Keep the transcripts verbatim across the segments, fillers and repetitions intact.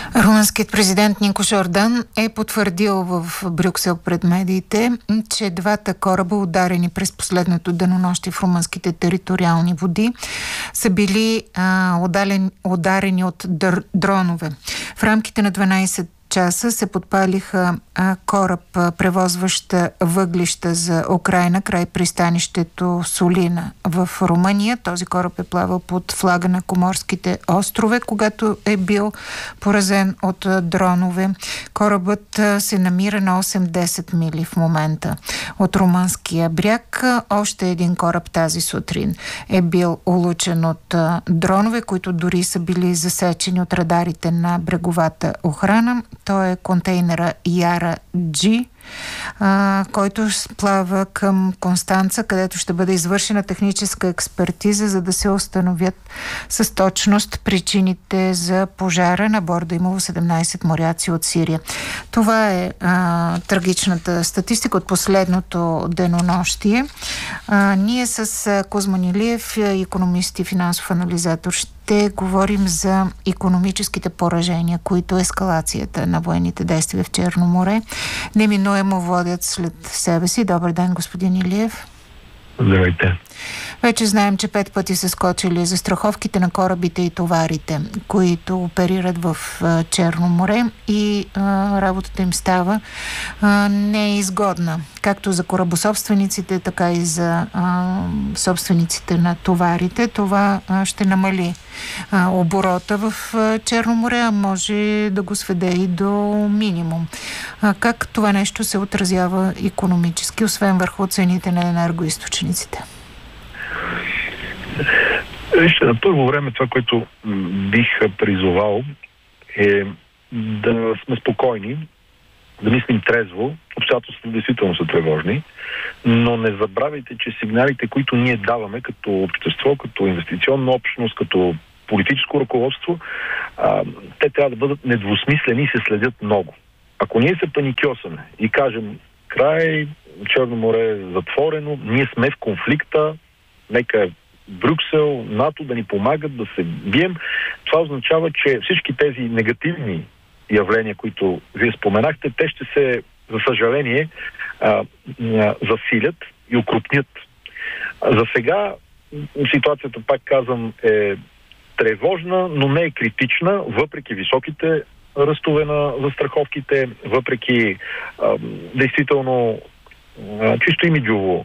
Румънският президент Нико Жордан е потвърдил в Брюксел пред медиите, че двата кораба, ударени през последното денонощие в румънските териториални води, са били а, ударени, ударени от дър, дронове. В рамките на дванайсет часа се подпалиха а, кораб, а, превозващ въглища за Украйна край пристанището Солина в Румъния. Този кораб е плавал под флага на Коморските острове, когато е бил поразен от а, дронове. Корабът а, се намира на осем-десет мили в момента от румънския бряг. Още един кораб тази сутрин е бил улучен от а, дронове, които дори са били засечени от радарите на бреговата охрана. Той е контейнера Яра Джи, а, който плава към Констанца, където ще бъде извършена техническа експертиза, за да се установят с точност причините за пожара. На борда имало седемнайсет моряци от Сирия. Това е а, трагичната статистика от последното денонощие. А, ние с Кузман Илиев, икономист и финансов анализатор, ще говорим за икономическите поражения, които ескалацията на военните действия в Черно море неминуемо водят след себе си. Добър ден, господин Илиев. Здравейте. Вече знаем, че пет пъти са скочили застраховките на корабите и товарите, които оперират в а, Черно море, и а, работата им става а, неизгодна. Както за корабособствениците, така и за а, собствениците на товарите. Това а, ще намали а, оборота в а, Черно море, а може да го сведе и до минимум. А, как това нещо се отразява икономически, освен върху цените на енергоизточниците? Вижте, на първо време това, което бих призовал, е да сме спокойни, да мислим трезво. Обстоятелствата действително са тревожни, но не забравяйте, че сигналите, които ние даваме като общество, като инвестиционна общност, като политическо ръководство, а, те трябва да бъдат недвусмислени и се следят много. Ако ние се паникьосаме и кажем: край, Черно море е затворено, ние сме в конфликта, нека Брюксел, НАТО да ни помагат да се бием, това означава, че всички тези негативни явления, които вие споменахте, те ще се, за съжаление, а, а, засилят и укрупнят. За сега ситуацията, пак казвам, е тревожна, но не е критична, въпреки високите ръстове на застраховките, въпреки а, действително а, чисто имиджово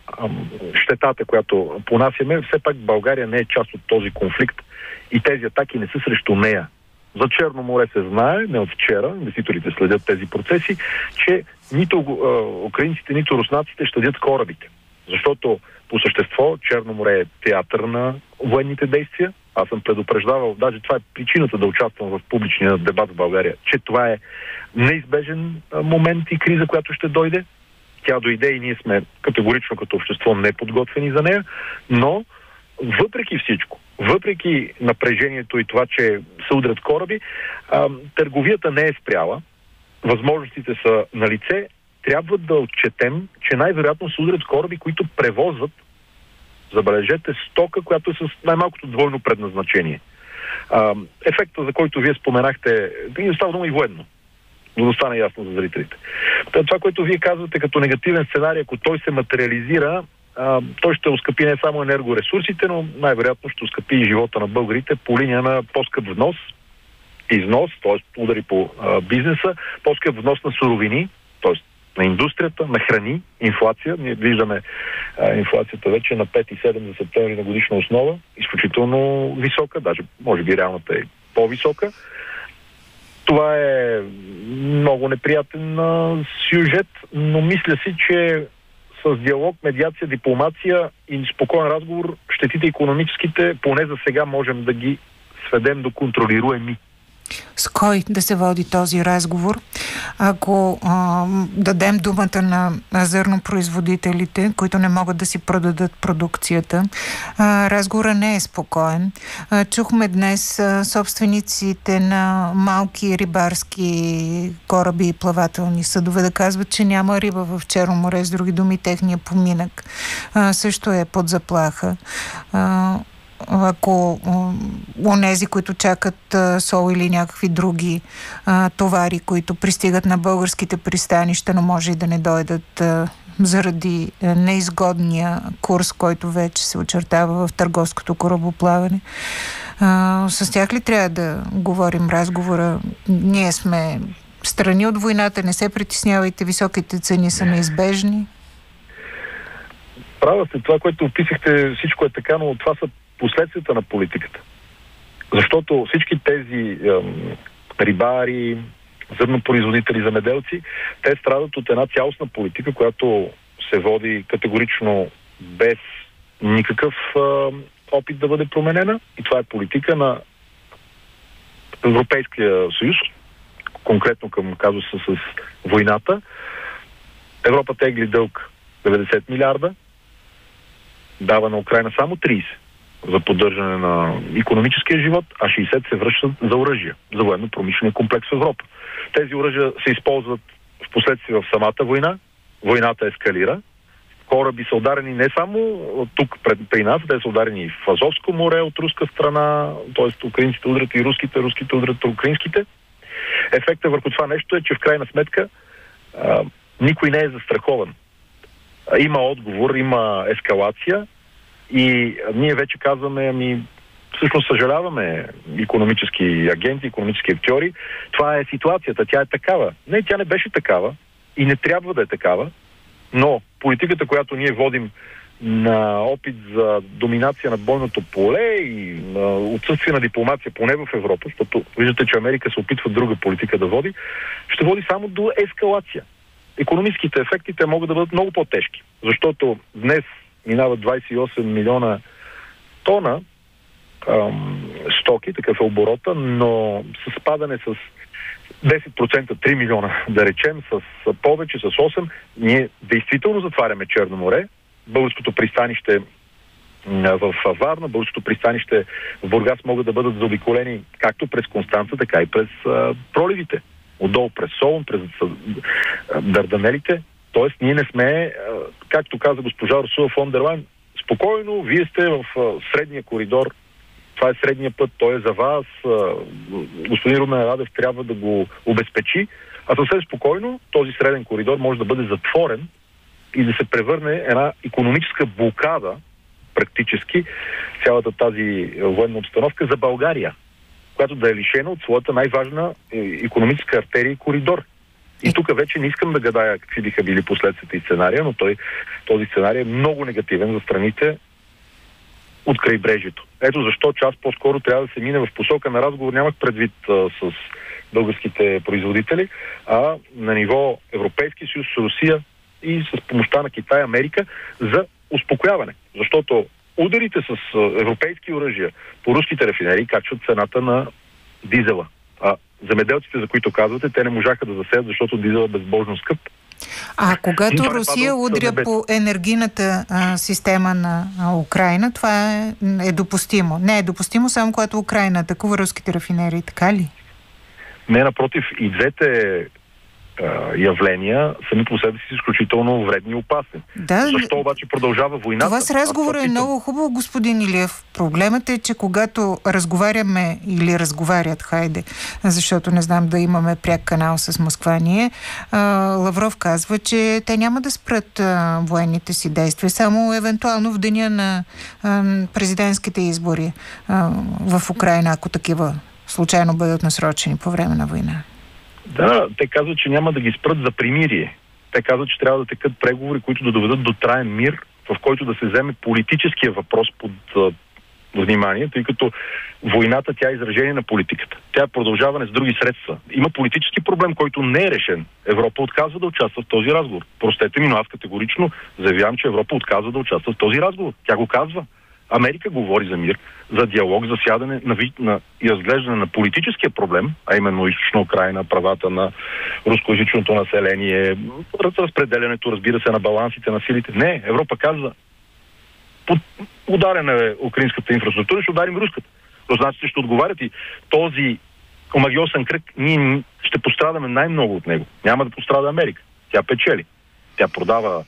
щетата, която понасяме. Все пак България не е част от този конфликт и тези атаки не са срещу нея. За Черно море се знае, не от вчера, инвеститорите следят тези процеси, че нито а, украинците, нито руснаците щадят корабите. Защото по същество Черно море е театър на военните действия. Аз съм предупреждавал, даже това е причината да участвам в публичния дебат в България, че това е неизбежен а, момент и криза, която ще дойде. Тя дойде и ние сме категорично като общество неподготвени за нея, но въпреки всичко, въпреки напрежението и това, че се удрят кораби, а, търговията не е спряла, възможностите са на лице. Трябва да отчетем, че най-вероятно се удрят кораби, които превозват, забележете, стока, която е с най-малкото двойно предназначение. А, ефекта, за който вие споменахте, и става дума и военно, но да стане ясно за зрителите. Това, което вие казвате като негативен сценарий, ако той се материализира, а, той ще оскъпи не само енергоресурсите, но най-вероятно ще оскъпи и живота на българите по линия на по-скъп внос, износ, т.е. удари по а, бизнеса, по-скъп внос на суровини, т.е. на индустрията, на храни, инфлация. Ние виждаме а, инфлацията вече на пет и седем за септември на годишна основа, изключително висока, даже може би реалната е по-висока. Това е много неприятен а, сюжет, но мисля си, че с диалог, медиация, дипломация и спокоен разговор, щетите икономическите, поне за сега можем да ги сведем до контролируеми. С кой да се води този разговор? Ако а, дадем думата на, на зърнопроизводителите, които не могат да си продадат продукцията, а, разговорът не е спокоен. А, чухме днес а, собствениците на малки рибарски кораби и плавателни съдове да казват, че няма риба в Черно море. С други думи, техния поминък а, също е под заплаха. А, ако онези, които чакат а, сол или някакви други а, товари, които пристигат на българските пристанища, но може и да не дойдат а, заради а, неизгодния курс, който вече се очертава в търговското корабоплаване. А, с тях ли трябва да говорим разговора? Ние сме страни от войната, не се притеснявайте, високите цени са неизбежни. Права сте, това, което описахте, всичко е така, но това са последствията на политиката. Защото всички тези ем, рибари, зърнопроизводители, земеделци, те страдат от една цялостна политика, която се води категорично без никакъв ем, опит да бъде променена. И това е политика на Европейския съюз, конкретно към казуса с войната. Европа тегли дълг деветдесет милиарда, дава на Украйна само трийсет за поддържане на икономическия живот, а шейсет се връщат за оръжия, за военно-промишления комплекс в Европа. Тези оръжия се използват в последствие в самата война. Войната ескалира. Кораби са ударени не само тук пред, при нас, те са ударени и в Азовско море от руска страна, т.е. украинците удрят и руските, руските удрят украинските. Ефектът върху това нещо е, че в крайна сметка а, никой не е застрахован. А, има отговор, има ескалация и ние вече казваме, ами всъщност съжаляваме икономически агенти, икономически актьори. Това е ситуацията, тя е такава. Не, тя не беше такава и не трябва да е такава, но политиката, която ние водим на опит за доминация на бойното поле и на отсъствие на дипломация, поне в Европа, защото виждате, че Америка се опитва друга политика да води, ще води само до ескалация. Икономическите ефекти те могат да бъдат много по-тежки, защото днес минават двайсет и осем милиона тона ам, стоки, такъв е оборота, но с спадане с десет процента, три милиона, да речем, с повече, с осем, ние действително затваряме Черно море. Българското пристанище в Варна, българското пристанище в Бургас могат да бъдат заобиколени както през Констанца, така и през а, проливите. Отдолу през Солун, през а, Дарданелите. Тоест, ние не сме, а, както каза госпожа Урсула фон дер Лайен, спокойно, вие сте в а, средния коридор. Това е средния път, той е за вас. А, господин Румен Радев трябва да го обезпечи. А съвсем спокойно този среден коридор може да бъде затворен и да се превърне една икономическа блокада, практически, цялата тази военна обстановка за България, която да е лишена от своята най-важна икономическа артерия и коридор. И тук вече не искам да гадая какви биха били последствията и сценария, но той, този сценарий е много негативен за страните от крайбрежието. Ето защо час по-скоро трябва да се мине в посока на разговор. Нямах предвид а, с българските производители, а на ниво Европейски съюз, Русия и с помощта на Китай, Америка за успокояване. Защото ударите с европейски оръжия по руските рафинерии качват цената на дизела. А земеделците, за които казвате, те не можаха да засеят, защото дизел е безбожно скъп. А когато Русия удря по енергийната а, система на а, Украйна, това е, е допустимо. Не е допустимо само когато Украйна атакува руските рафинерии, така ли? Не, напротив, и двете явления сами по себе си са изключително вредни и опасни. Да, защо обаче продължава войната? Това с разговора е много хубаво, господин Илиев. Проблемът е, че когато разговаряме или разговарят, хайде, защото не знам да имаме пряк канал с Москва ние, Лавров казва, че те няма да спрат военните си действия, само евентуално в деня на президентските избори в Украйна, ако такива случайно бъдат насрочени по време на война. Да, те казват, че няма да ги спрат за примирие. Те казват, че трябва да текат преговори, които да доведат до траен мир, в който да се вземе политическия въпрос под а, внимание, тъй като войната, тя е изражение на политиката. Тя е продължаване с други средства. Има политически проблем, който не е решен. Европа отказва да участва в този разговор. Простете ми, но аз категорично заявявам, че Европа отказва да участва в този разговор. Тя го казва. Америка говори за мир, за диалог, за сядане на, на, и разглеждане на политическия проблем, а именно източна Украйна, правата на рускоязичното население, разпределянето, разбира се, на балансите на силите. Не, Европа казва, под ударена е украинската инфраструктура, ще ударим руската. Руснаците ще отговарят и този омагиосен кръг, ние ще пострадаме най-много от него. Няма да пострада Америка. Тя печели. Тя продава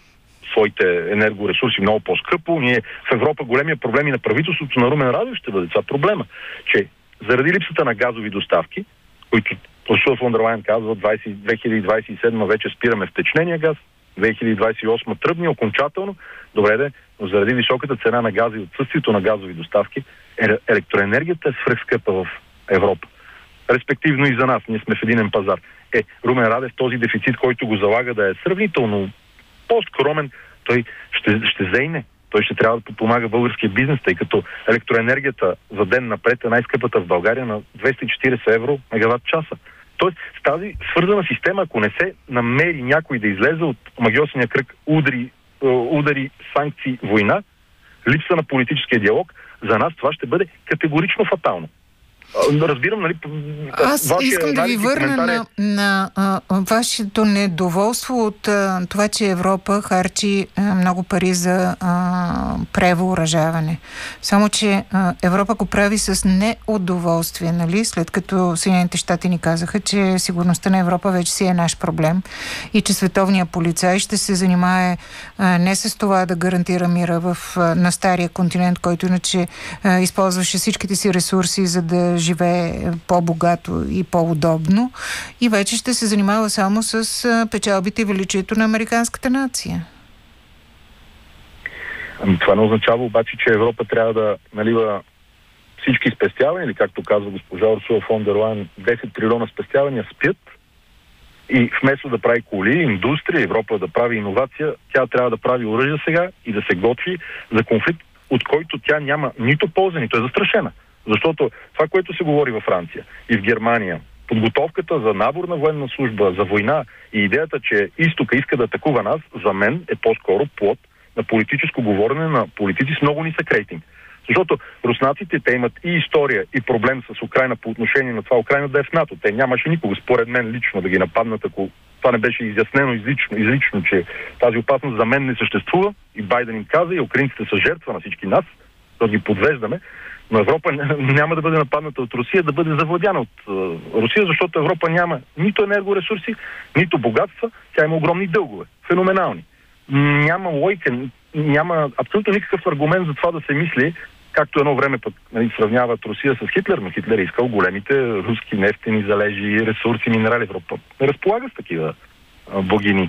своите енергоресурси много по-скъпо. Ние в Европа големия проблем и на правителството на Румен Радев ще бъде това проблема, че заради липсата на газови доставки, които Урсула фон дер Лайен казва, две хиляди двадесет и седма вече спираме втечнения газ, две хиляди двадесет и осма тръбни окончателно. Добре де, но заради високата цена на газа и отсъствието на газови доставки, електроенергията е свръхскъпа в Европа. Респективно и за нас. Ние сме в единен пазар. Е, Румен Радев, този дефицит, който го залага да е сравнително по-скромен, той ще, ще зейне. Той ще трябва да подпомага българския бизнес, тъй като електроенергията за ден напред е най-скъпата в България на двеста и четиридесет евро мегаватт часа. Тоест, с тази свързана система, ако не се намери някой да излезе от магиосния кръг удари, удари, санкции, война, липса на политическия диалог, за нас това ще бъде категорично фатално. Разбирам, нали? Аз искам да ви върна на, на, на а, вашето недоволство от а, това, че Европа харчи а, много пари за а, превъоръжаване. Само, че а, Европа го прави с неудоволствие, нали? След като Съединените щати ни казаха, че сигурността на Европа вече си е наш проблем и че световният полицай ще се занимае а, не с това да гарантира мира в, а, на стария континент, който иначе а, използваше всичките си ресурси, за да живее по-богато и по-удобно, и вече ще се занимава само с печалбите и величието на американската нация. Ами това не означава обаче, че Европа трябва да налива всички спестявания, или както казва госпожа Урсула фон дер Лайен, десет трилиона спестявания спят, и вместо да прави коли, индустрия, Европа да прави иновация, тя трябва да прави оръжие сега и да се готви за конфликт, от който тя няма нито полза, нито е застрашена. Защото това, което се говори във Франция и в Германия, подготовката за набор на военна служба, за война и идеята, че изтока иска да атакува нас, за мен е по-скоро плод на политическо говорене на политици с много нисък рейтинг. Защото руснаците, те имат и история, и проблем с Украйна по отношение на това Украйна да е в НАТО. Те нямаше никога, според мен лично, да ги нападнат, ако това не беше изяснено излично, излично, че тази опасност за мен не съществува, и Байден им каза, и украинците са жертва на всички нас, да ги подвеждаме. Но Европа няма да бъде нападната от Русия, да бъде завладяна от uh, Русия, защото Европа няма нито енергоресурси, нито богатства, тя има огромни дългове. Феноменални. Няма логика, няма абсолютно никакъв аргумент за това да се мисли, както едно време пък, нали, сравняват Русия с Хитлер, но Хитлер е искал големите руски нефтени залежи, ресурси, минерали. Европа не разполага с такива uh, богини.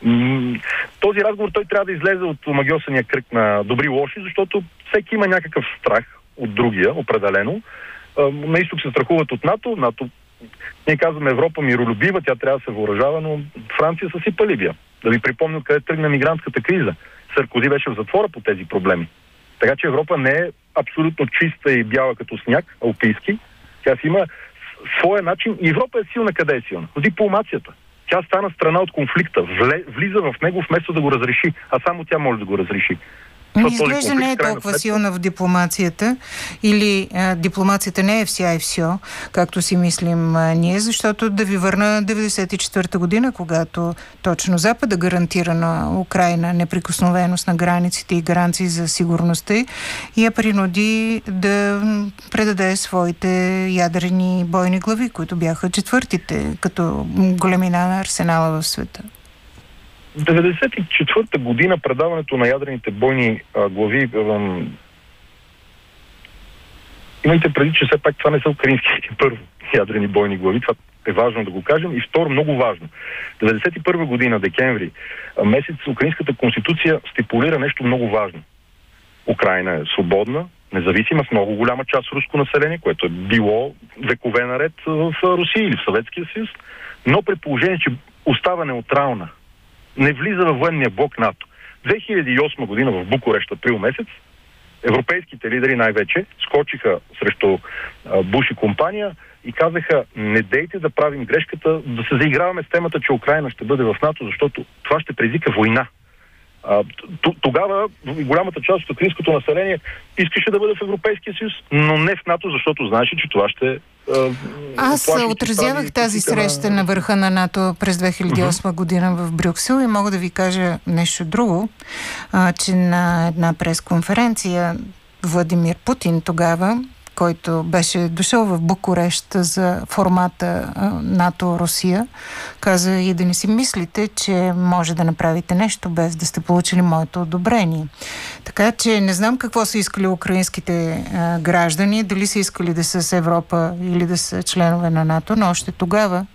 Този разговор той трябва да излезе от магиосания кръг на добри и лоши, защото всеки има някакъв страх от другия, определено. На изток се страхуват от НАТО. НАТО, ние казваме Европа миролюбива, тя трябва да се въоръжава, но Франция съсипа Либия. Да ви припомня къде тръгна мигрантската криза. Саркози беше в затвора по тези проблеми. Така че Европа не е абсолютно чиста и бяла като сняг, алпийски. Тя си има своя начин. И Европа е силна. Къде е силна? В дипломацията. Тя стана страна от конфликта. Влиза в него вместо да го разреши. А само тя може да го разреши. Ми изглежда не е толкова силна в дипломацията, или а, дипломацията не е вся и все, както си мислим а, ние, защото да ви върна деветдесет и четвърта година, когато точно Запада гарантира на Украйна неприкосновеност на границите и гаранции за сигурността и я принуди да предаде своите ядрени бойни глави, които бяха четвъртите като големина на арсенала в света. деветдесет и четвърта година предаването на ядрените бойни а, глави, а, имайте преди, че все пак това не са украинските първо ядрени бойни глави, това е важно да го кажем, и второ, много важно. деветдесет и първа година, декември, а, месец, украинската конституция стипулира нещо много важно. Украйна е свободна, независима, с много голяма част руско население, което е било векове наред в Русия или в Съветския съюз, но при положение, че остава неутрална, не влиза във военния блок НАТО. две хиляди и осма година в Букурещ, април месец, европейските лидери най-вече скочиха срещу а, Буш и компания и казаха: не дейте да правим грешката, да се заиграваме с темата, че Украйна ще бъде в НАТО, защото това ще предизвика война. А, тогава голямата част от украинското население искаше да бъде в Европейския съюз, но не в НАТО, защото знаеше, че това ще... А, Аз отразявах тази среща на... на върха на НАТО през две хиляди и осма uh-huh. година в Брюксел и мога да ви кажа нещо друго, а, че на една пресконференция Владимир Путин тогава който беше дошъл в Букурещ за формата НАТО-Русия, каза: и да не си мислите, че може да направите нещо без да сте получили моето одобрение. Така че не знам какво са искали украинските а, граждани, дали са искали да са с Европа или да са членове на НАТО, но още тогава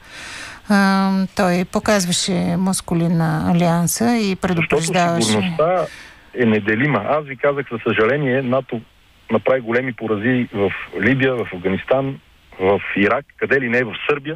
а, той показваше мускули на Алианса и предупреждаваше. Защото сигурността е неделима. Аз ви казах, за съжаление, НАТО направи големи порази в Либия, в Афганистан, в Ирак, къде ли не, в Сърбия.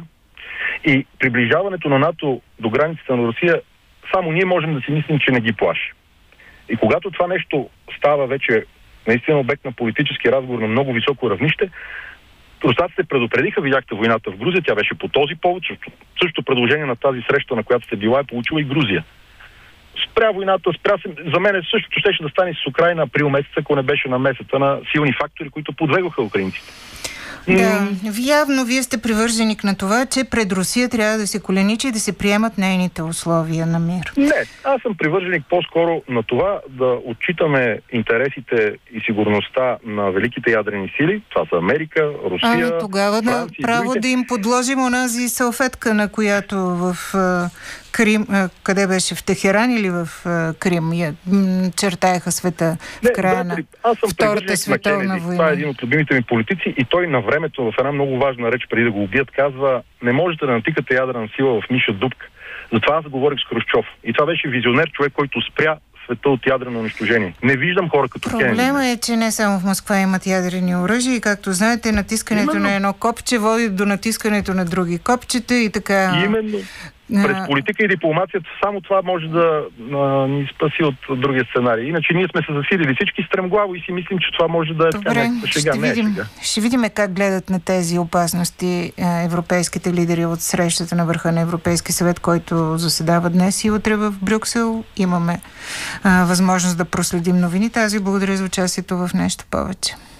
И приближаването на НАТО до границата на Русия, само ние можем да си мислим, че не ги плаши. И когато това нещо става вече наистина обект на политически разговор на много високо равнище, руснаците предупредиха, видяхте войната в Грузия, тя беше по този повод, също предложение на тази среща, на която сте била, е получила и Грузия. Спря войната, спря се. За мен същото щеше да стане с Украйна април месец, ако не беше на месеца на силни фактори, които подвегоха украинците. Да, явно вие сте привърженик на това, че пред Русия трябва да се коленичи и да се приемат нейните условия на мир. Не, аз съм привърженик по-скоро на това да отчитаме интересите и сигурността на великите ядрени сили. Това са Америка, Русия, Ами тогава Франция, да, право другите. да им подложим онази салфетка, на която в а, Крим, а, къде беше, в Техеран или в а, Крим, я, м, чертаеха света в края на Втората световна война. Това е един от любимите ми политици и той на времето в една много важна реч, преди да го убият, казва: не можете да натикате ядрена сила в миша дупка. Затова аз говорих с Хрущов. И това беше визионер, човек, който спря света от ядрено унищожение. Не виждам хора като Кенеди. Проблема е, че не само в Москва имат ядрени оръжия и, както знаете, натискането Именно. на едно копче води до натискането на други копчета и така... Именно. През политика и дипломацията само това може да а, ни спаси от другия сценарий. Иначе ние сме се засилили всички стремглаво и си мислим, че това може да е Добре, така някаква шега. Ще не видим, е шега. Ще видим как гледат на тези опасности европейските лидери от срещата на върха на Европейски съвет, който заседава днес и утре в Брюксел. Имаме а, възможност да проследим новините. Аз ви благодаря за участието в нещо повече.